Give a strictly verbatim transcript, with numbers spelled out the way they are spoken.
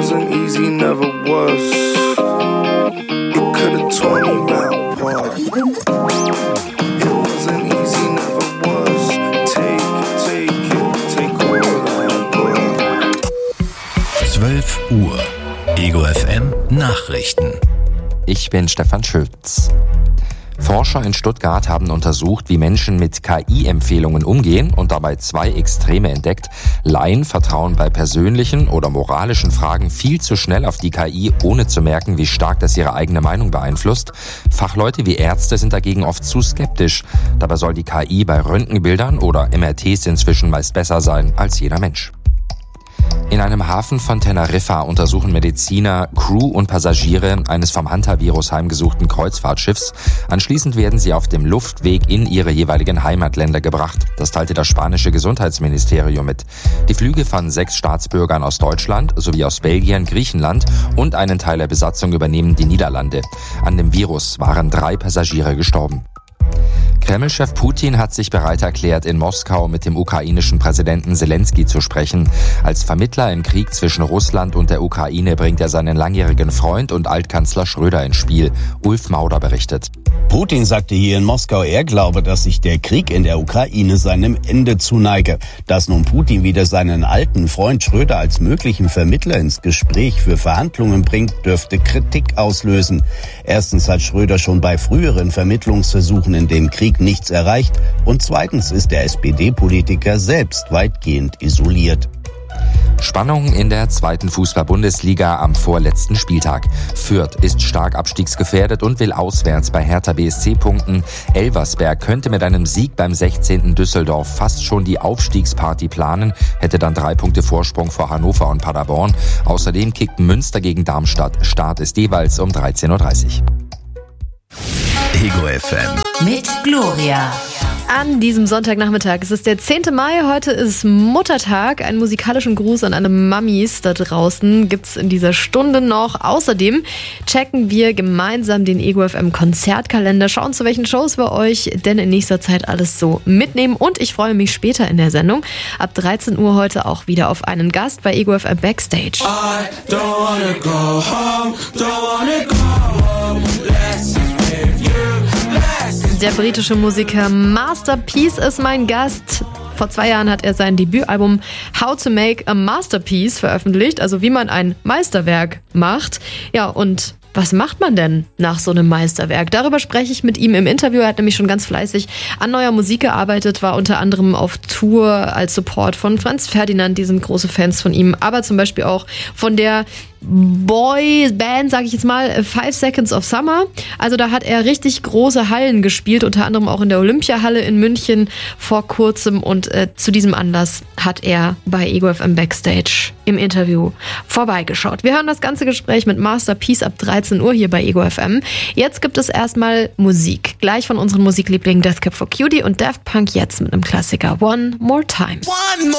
wasn't easy, never was. It could've torn me right apart. It wasn't easy, never was. Take, take it, take all I got. zwölf Uhr. Ego F M Nachrichten. Ich bin Stefan Schütz. Forscher in Stuttgart haben untersucht, wie Menschen mit K I-Empfehlungen umgehen und dabei zwei Extreme entdeckt. Laien vertrauen bei persönlichen oder moralischen Fragen viel zu schnell auf die K I, ohne zu merken, wie stark das ihre eigene Meinung beeinflusst. Fachleute wie Ärzte sind dagegen oft zu skeptisch. Dabei soll die K I bei Röntgenbildern oder M R Ts inzwischen meist besser sein als jeder Mensch. In einem Hafen von Teneriffa untersuchen Mediziner Crew und Passagiere eines vom Hantavirus heimgesuchten Kreuzfahrtschiffs. Anschließend werden sie auf dem Luftweg in ihre jeweiligen Heimatländer gebracht. Das teilte das spanische Gesundheitsministerium mit. Die Flüge von sechs Staatsbürgern aus Deutschland sowie aus Belgien, Griechenland und einen Teil der Besatzung übernehmen die Niederlande. An dem Virus waren drei Passagiere gestorben. Kreml-Chef Putin hat sich bereit erklärt, in Moskau mit dem ukrainischen Präsidenten Selenskyj zu sprechen. Als Vermittler im Krieg zwischen Russland und der Ukraine bringt er seinen langjährigen Freund und Altkanzler Schröder ins Spiel. Ulf Mauder berichtet. Putin sagte hier in Moskau, er glaube, dass sich der Krieg in der Ukraine seinem Ende zuneige. Dass nun Putin wieder seinen alten Freund Schröder als möglichen Vermittler ins Gespräch für Verhandlungen bringt, dürfte Kritik auslösen. Erstens hat Schröder schon bei früheren Vermittlungsversuchen in dem Krieg nichts erreicht und zweitens ist der S P D-Politiker selbst weitgehend isoliert. Spannung in der zweiten Fußball-Bundesliga am vorletzten Spieltag. Fürth ist stark abstiegsgefährdet und will auswärts bei Hertha B S C punkten. Elversberg könnte mit einem Sieg beim sechzehnten Düsseldorf fast schon die Aufstiegsparty planen, hätte dann drei Punkte Vorsprung vor Hannover und Paderborn. Außerdem kickt Münster gegen Darmstadt. Start ist jeweils um dreizehn Uhr dreißig. Ego F M. Mit Gloria. An diesem Sonntagnachmittag. Es ist der zehnte Mai, heute ist Muttertag. Einen musikalischen Gruß an alle Mamis da draußen gibt's in dieser Stunde noch. Außerdem checken wir gemeinsam den Ego F M Konzertkalender, schauen, zu welchen Shows wir euch denn in nächster Zeit alles so mitnehmen. Und ich freue mich später in der Sendung ab dreizehn Uhr heute auch wieder auf einen Gast bei Ego F M Backstage. I don't wanna go home, don't wanna go home. Less is with you, less is Der britische Musiker Master P ist mein Gast. Vor zwei Jahren hat er sein Debütalbum How to Make a Masterpiece veröffentlicht, also wie man ein Meisterwerk macht. Ja, und was macht man denn nach so einem Meisterwerk? Darüber spreche ich mit ihm im Interview. Er hat nämlich schon ganz fleißig an neuer Musik gearbeitet, war unter anderem auf Tour als Support von Franz Ferdinand, die sind große Fans von ihm, aber zum Beispiel auch von der Boy-Band, sage ich jetzt mal, Five Seconds of Summer. Also da hat er richtig große Hallen gespielt, unter anderem auch in der Olympiahalle in München vor kurzem. Und äh, zu diesem Anlass hat er bei Ego F M Backstage im Interview vorbeigeschaut. Wir hören das ganze Gespräch mit Master P ab dreizehn Uhr hier bei Ego F M. Jetzt gibt es erstmal Musik. Gleich von unseren Musiklieblingen Death Cab for Cutie und Daft Punk, jetzt mit einem Klassiker One More Time. One more